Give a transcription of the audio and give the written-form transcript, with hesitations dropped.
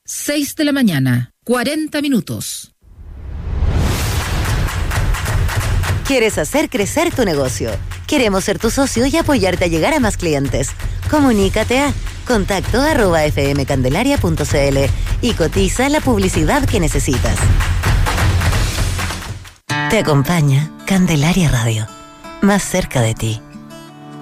6 de la mañana, 40 minutos. ¿Quieres hacer crecer tu negocio? Queremos ser tu socio y apoyarte a llegar a más clientes. Comunícate a contacto@fmcandelaria.cl y cotiza la publicidad que necesitas. Te acompaña Candelaria Radio, más cerca de ti.